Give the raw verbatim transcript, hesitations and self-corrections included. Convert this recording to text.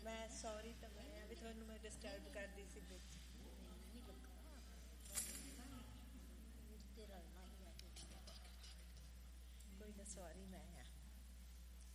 ਮੈਂ ਸੌਰੀ ਤਾਂ ਮੈਂ ਵੀ ਤੁਹਾਨੂੰ ਮੈਂ ਡਿਸਟਰਬ ਕਰਦੀ ਸੀ ਵਿੱਚ। ਕੋਈ ਨਾ ਸੌਰੀ ਮੈਂ ਆ।